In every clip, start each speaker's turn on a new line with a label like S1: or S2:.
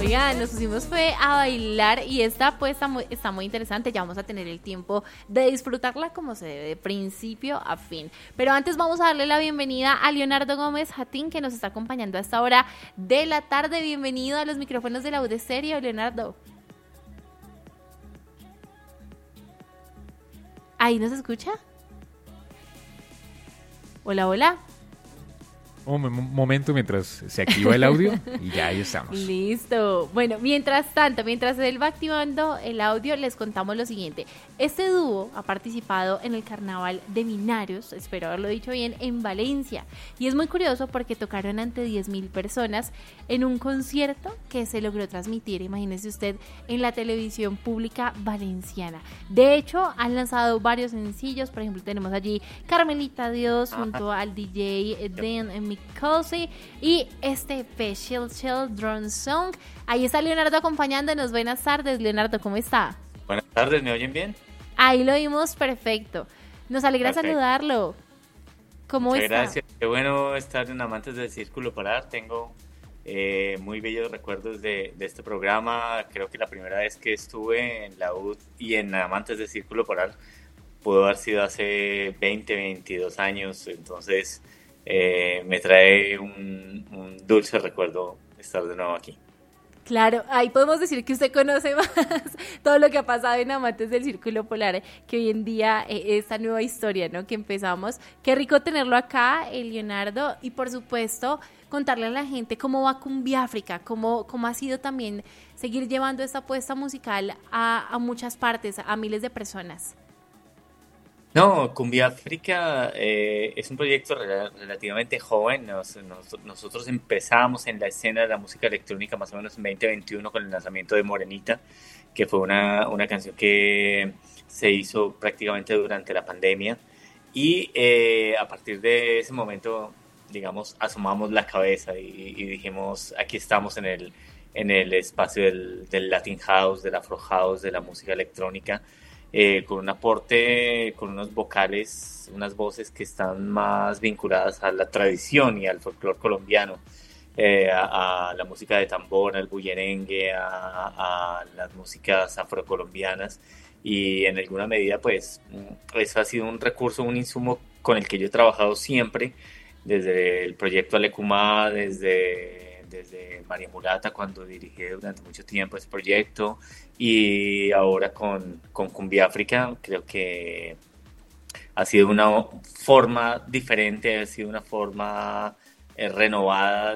S1: Oigan, nos pusimos fue a bailar y esta pues está muy interesante. Ya vamos a tener el tiempo de disfrutarla como se debe, de principio a fin. Pero antes vamos a darle la bienvenida a Leonardo Gómez Jatín, que nos está acompañando a esta hora de la tarde. Bienvenido a los micrófonos de la UD Stereo, Leonardo. ¿Ahí nos escucha? Hola, hola.
S2: Un momento mientras se activa el audio y ya ahí estamos.
S1: Listo. Bueno, mientras tanto, mientras él va activando el audio, les contamos lo siguiente. Este dúo ha participado en el Carnaval de Minarios, espero haberlo dicho bien, en Valencia. Y es muy curioso porque tocaron ante 10.000 personas en un concierto que se logró transmitir, imagínese usted, en la televisión pública valenciana. De hecho, han lanzado varios sencillos, por ejemplo, tenemos allí Carmelita Dios junto al DJ Dan Micosy y este Special Children's Song. Ahí está Leonardo acompañándonos. Buenas tardes, Leonardo, ¿cómo está?
S3: Buenas tardes, ¿me oyen bien?
S1: Ahí lo vimos perfecto. Nos alegra saludarlo. ¿Cómo
S3: Muchas
S1: está?
S3: Gracias, qué bueno estar en Amantes del Círculo Polar. Tengo muy bellos recuerdos de este programa. Creo que la primera vez que estuve en la UD y en Amantes del Círculo Polar pudo haber sido hace 20, 22 años. Entonces me trae un dulce recuerdo estar de nuevo aquí.
S1: Claro, ahí podemos decir que usted conoce más todo lo que ha pasado en Amantes del Círculo Polar, que hoy en día esta nueva historia, ¿no? Que empezamos. Qué rico tenerlo acá, Leonardo, y por supuesto contarle a la gente cómo va Cumbiáfrica, cómo ha sido también seguir llevando esta apuesta musical a muchas partes, a miles de personas.
S3: No, Cumbiáfrica es un proyecto relativamente joven. Nosotros empezamos en la escena de la música electrónica más o menos en 2021 con el lanzamiento de Morenita, que fue una canción que se hizo prácticamente durante la pandemia. Y a partir de ese momento, digamos, asomamos la cabeza y dijimos, aquí estamos en el espacio del Latin House, del Afro House, de la música electrónica. Con un aporte, con unos vocales, unas voces que están más vinculadas a la tradición y al folclore colombiano, a la música de tambor, al bullerengue, a las músicas afrocolombianas, y en alguna medida pues eso ha sido un recurso, un insumo con el que yo he trabajado siempre, desde el proyecto Alecumá, desde María Mulata, cuando dirigí durante mucho tiempo ese proyecto, y ahora con Cumbiáfrica. Creo que ha sido una forma diferente, ha sido una forma renovada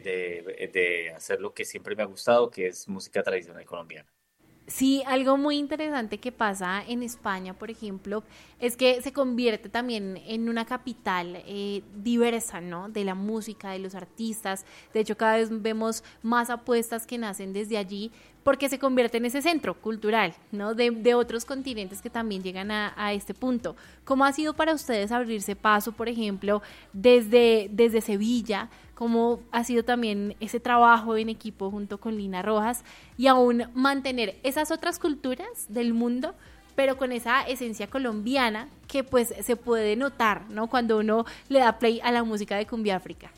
S3: de hacer lo que siempre me ha gustado, que es música tradicional colombiana.
S1: Sí, algo muy interesante que pasa en España, por ejemplo, es que se convierte también en una capital diversa, ¿no? De la música, de los artistas. De hecho, cada vez vemos más apuestas que nacen desde allí porque se convierte en ese centro cultural, ¿no? De otros continentes que también llegan a este punto. ¿Cómo ha sido para ustedes abrirse paso, por ejemplo, desde Sevilla? ¿Cómo ha sido también ese trabajo en equipo junto con Lina Rojas y aún mantener esas otras culturas del mundo, pero con esa esencia colombiana que pues se puede notar, ¿no? Cuando uno le da play a la música de Cumbiáfrica?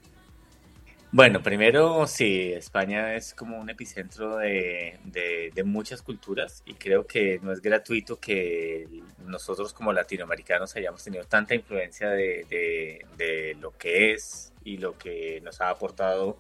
S3: Bueno, primero sí, España es como un epicentro de muchas culturas, y creo que no es gratuito que nosotros como latinoamericanos hayamos tenido tanta influencia de lo que es y lo que nos ha aportado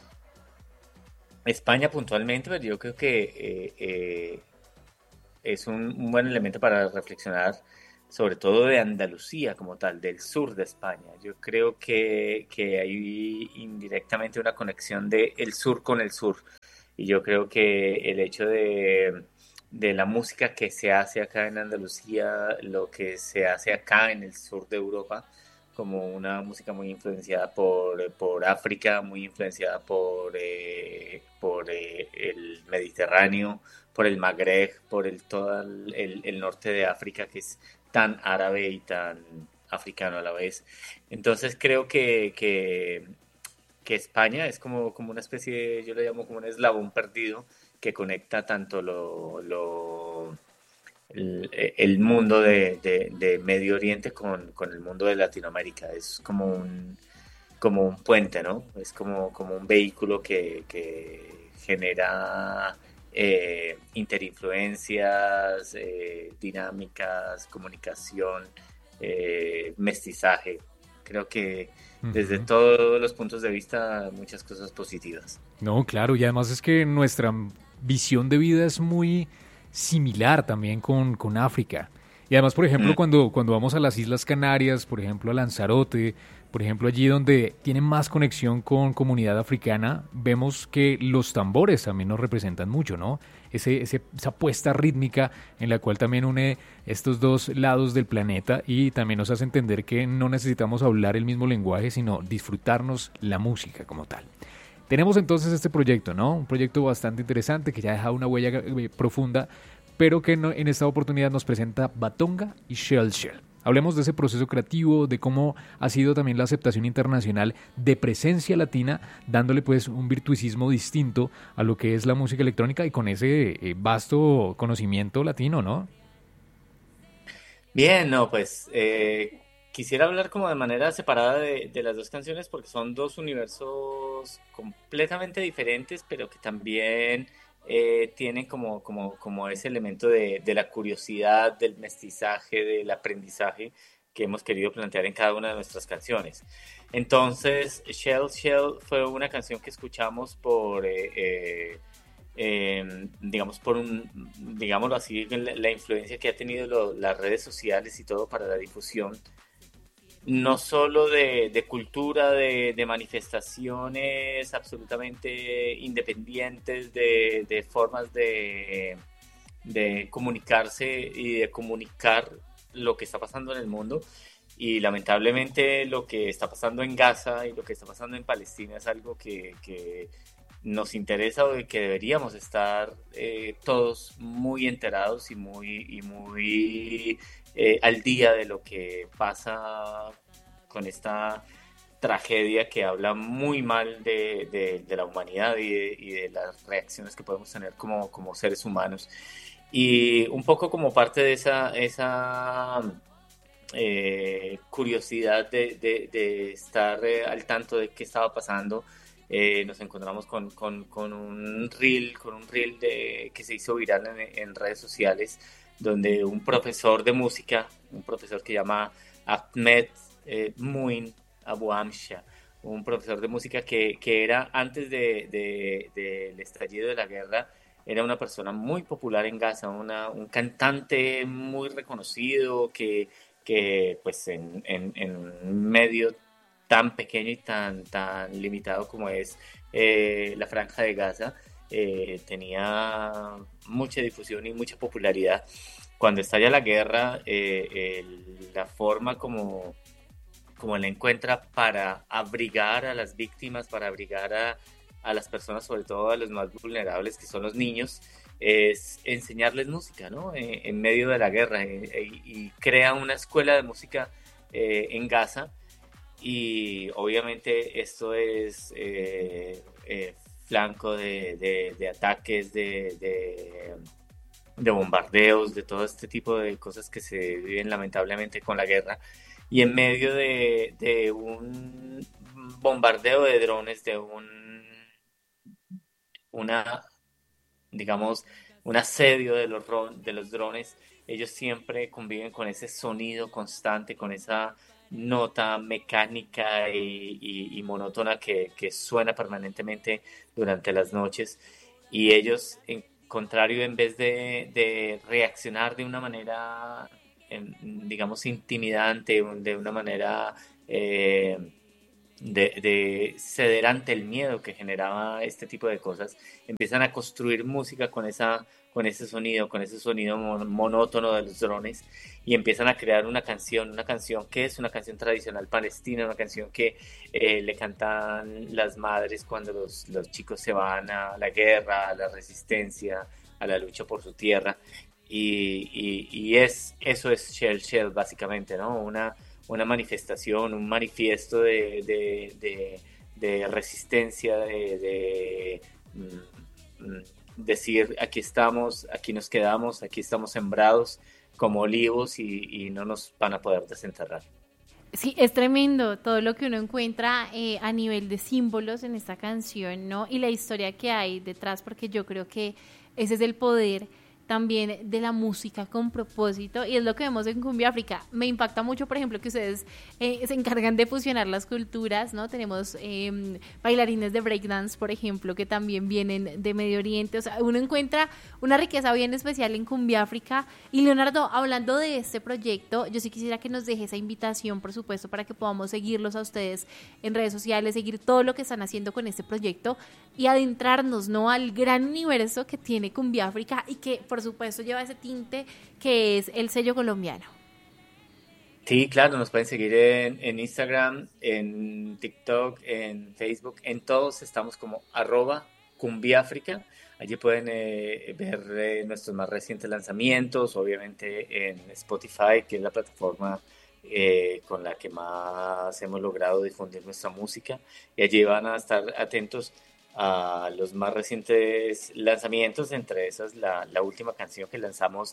S3: España puntualmente. Pero yo creo que es un buen elemento para reflexionar, sobre todo de Andalucía como tal, del sur de España. Yo creo que hay indirectamente una conexión de el sur con el sur, y yo creo que el hecho de la música que se hace acá en Andalucía, lo que se hace acá en el sur de Europa, como una música muy influenciada por África, muy influenciada por el Mediterráneo, por el Magreb, por todo el norte de África, que es tan árabe y tan africano a la vez. Entonces creo que España es como una especie de, yo le llamo como un eslabón perdido, que conecta tanto el mundo de Medio Oriente con el mundo de Latinoamérica. Es como un puente, ¿no? Es como un vehículo que genera interinfluencias, dinámicas, comunicación, mestizaje. Creo que desde
S2: Ujú.
S3: todos los puntos de vista, muchas cosas positivas.
S2: No, claro, y además es que nuestra visión de vida es muy similar también con África. Y además, por ejemplo,
S3: Mm.
S2: cuando vamos a las Islas Canarias, por ejemplo, a Lanzarote, por ejemplo, allí donde tienen más conexión con comunidad africana, vemos que los tambores también nos representan mucho, ¿no? Esa puesta rítmica en la cual también une estos dos lados del planeta y también nos hace entender que no necesitamos hablar el mismo lenguaje, sino disfrutarnos la música como tal. Tenemos entonces este proyecto, ¿no? Un proyecto bastante interesante que ya ha dejado una huella profunda, pero que en esta oportunidad nos presenta Batonga y Shell Shell. Hablemos de ese proceso creativo, de cómo ha sido también la aceptación internacional de presencia latina, dándole pues un virtuosismo distinto a lo que es la música electrónica y con ese vasto conocimiento latino, ¿no?
S3: Bien, no, pues quisiera hablar como de manera separada de las dos canciones porque son dos universos completamente diferentes, pero que también tienen como ese elemento de la curiosidad, del mestizaje, del aprendizaje que hemos querido plantear en cada una de nuestras canciones. Entonces, Shell Shell fue una canción que escuchamos digamos, digámoslo así, la influencia que ha tenido las redes sociales y todo para la difusión, no solo de cultura, de manifestaciones absolutamente independientes, de formas de comunicarse y de comunicar lo que está pasando en el mundo. Y lamentablemente lo que está pasando en Gaza y lo que está pasando en Palestina es algo que nos interesa o de que deberíamos estar todos muy enterados y muy al día de lo que pasa con esta tragedia que habla muy mal de la humanidad y de las reacciones que podemos tener como seres humanos. Y un poco como parte de esa curiosidad de estar al tanto de qué estaba pasando, nos encontramos con un reel que se hizo viral en redes sociales, donde un profesor de música, un profesor que llama Ahmed Muin Abu Amsha, un profesor de música que era antes del estallido de la guerra, era una persona muy popular en Gaza, un cantante muy reconocido que pues en un medio tan pequeño y tan limitado como es la Franja de Gaza, tenía mucha difusión y mucha popularidad. Cuando estalla la guerra, la forma como la encuentra para abrigar a las víctimas, para abrigar a las personas, sobre todo a los más vulnerables, que son los niños, es enseñarles música, ¿no? En medio de la guerra, y crea una escuela de música en Gaza, y obviamente esto es flanco de ataques, de bombardeos, de todo este tipo de cosas que se viven lamentablemente con la guerra. Y en medio de un bombardeo de drones, una, digamos, un asedio de los drones, ellos siempre conviven con ese sonido constante, con esa nota mecánica y monótona que suena permanentemente durante las noches. Y ellos, en contrario, en vez de reaccionar de una manera, digamos, intimidante, de una manera de ceder ante el miedo que generaba este tipo de cosas, empiezan a construir música con ese sonido monótono de los drones, y empiezan a crear una canción que es una canción tradicional palestina, una canción que le cantan las madres cuando los chicos se van a la guerra, a la resistencia, a la lucha por su tierra. Eso es Shell Shell, básicamente, ¿no? Una manifestación, un manifiesto de resistencia, decir aquí estamos, aquí nos quedamos, aquí estamos sembrados como olivos y no nos van a poder desenterrar.
S1: Sí, es tremendo todo lo que uno encuentra a nivel de símbolos en esta canción, ¿no? Y la historia que hay detrás, porque yo creo que ese es el poder también de la música con propósito, y es lo que vemos en Cumbia África. Me impacta mucho, por ejemplo, que ustedes se encargan de fusionar las culturas, ¿no? Tenemos bailarines de breakdance, por ejemplo, que también vienen de Medio Oriente. O sea, uno encuentra una riqueza bien especial en Cumbia África. Y Leonardo, hablando de este proyecto, yo sí quisiera que nos deje esa invitación, por supuesto, para que podamos seguirlos a ustedes en redes sociales, seguir todo lo que están haciendo con este proyecto y adentrarnos, ¿no?, al gran universo que tiene Cumbia África y que, por supuesto, lleva ese tinte que es el sello colombiano.
S3: Sí, claro, nos pueden seguir en Instagram, en TikTok, en Facebook, en todos estamos como @cumbiafrica. Allí pueden ver nuestros más recientes lanzamientos, obviamente en Spotify, que es la plataforma con la que más hemos logrado difundir nuestra música, y allí van a estar atentos a los más recientes lanzamientos, entre esas la última canción que lanzamos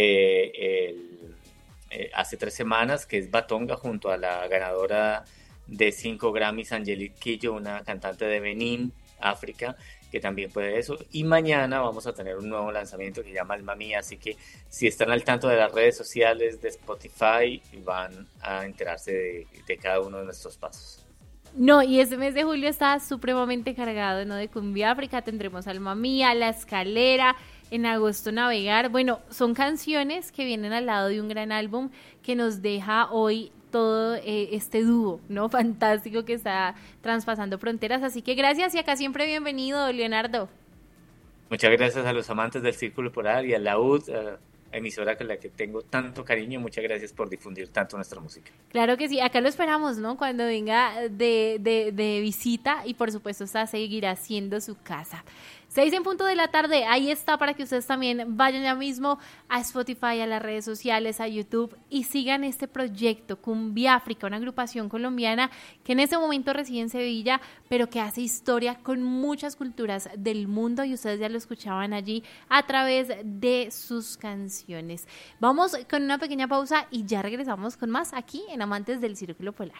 S3: hace 3 semanas, que es Batonga, junto a la ganadora de 5 Grammys, Angelique Kidjo, una cantante de Benín, África, que también puede eso. Y mañana vamos a tener un nuevo lanzamiento que se llama Alma Mía, así que si están al tanto de las redes sociales, de Spotify, van a enterarse de cada uno de nuestros pasos.
S1: No, y este mes de julio está supremamente cargado, ¿no?, de Cumbia África. Tendremos Alma Mía, La Escalera, en agosto Navegar. Bueno, son canciones que vienen al lado de un gran álbum que nos deja hoy todo este dúo, ¿no?, fantástico, que está traspasando fronteras. Así que gracias, y acá siempre bienvenido, Leonardo.
S3: Muchas gracias a los amantes del Círculo Polar y a la UD, emisora con la que tengo tanto cariño. Muchas gracias por difundir tanto nuestra música.
S1: Claro que sí, acá lo esperamos, ¿no?, cuando venga de visita, y por supuesto esta seguirá siendo su casa. 6:00 p.m, ahí está, para que ustedes también vayan ya mismo a Spotify, a las redes sociales, a YouTube, y sigan este proyecto Cumbia África, una agrupación colombiana que en este momento reside en Sevilla, pero que hace historia con muchas culturas del mundo, y ustedes ya lo escuchaban allí a través de sus canciones. Vamos con una pequeña pausa y ya regresamos con más aquí en Amantes del Círculo Polar.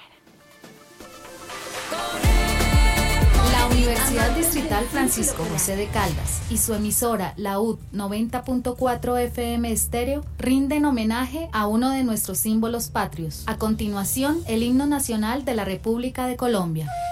S4: La Universidad Distrital Francisco José de Caldas y su emisora, la UD 90.4 FM Estéreo, rinden homenaje a uno de nuestros símbolos patrios. A continuación, el himno nacional de la República de Colombia.